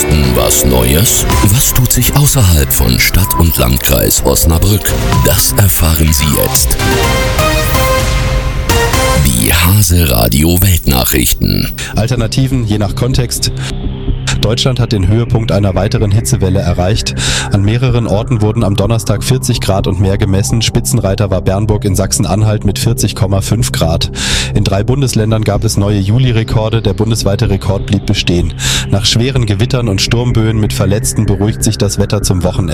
Dresden was Neues? Was tut sich außerhalb von Stadt und Landkreis Osnabrück? Das erfahren Sie jetzt. Die Hase Radio Weltnachrichten. Alternativen je nach Kontext. Deutschland hat den Höhepunkt einer weiteren Hitzewelle erreicht. An mehreren Orten wurden am Donnerstag 40 Grad und mehr gemessen. Spitzenreiter war Bernburg in Sachsen-Anhalt mit 40,5 Grad. In 3 Bundesländern gab es neue Juli-Rekorde. Der bundesweite Rekord blieb bestehen. Nach schweren Gewittern und Sturmböen mit Verletzten beruhigt sich das Wetter zum Wochenende.